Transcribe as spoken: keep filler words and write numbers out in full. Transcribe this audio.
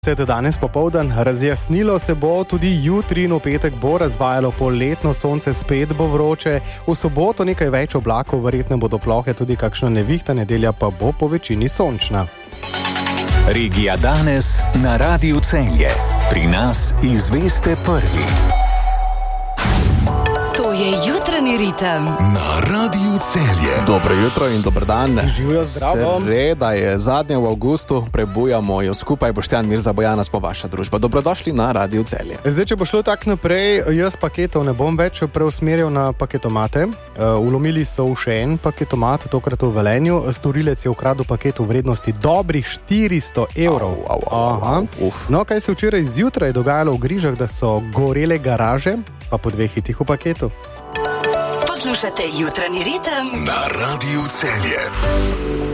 Danes popoldan razjasnilo se bo, tudi jutri in v petek bo razvajalo poletno sonce, spet bo vroče, v soboto nekaj več oblakov, verjetno bodo plohe, tudi kakšna nevihta, nedelja pa bo po večini sončna. Regija danes na Radiu Celje. Pri nas izveste prvi. To je jutranji ritem na Radiu Celje. Dobro jutro in dober dan. Živijo, zdravo. Sreda je zadnja v avgustu, prebujamo jo skupaj. Boštjan, Mirza, Bojana, smo vaša družba. Dobrodošli na Radiu Celje. Zdaj, če bo šlo tak naprej, jaz paketov ne bom več preusmeril na paketomate. Ulomili so v še en paketomat, tokrat v Velenju. Storilec je ukradel paket v vrednosti dobrih štiristo evrov. Au, au, au, Aha. au, No, kaj se včeraj zjutraj dogajalo v Grižah, da so gorele garaže, pa po dveh hitih v paketu. Poslušate jutranji ritem na Radiu Celje.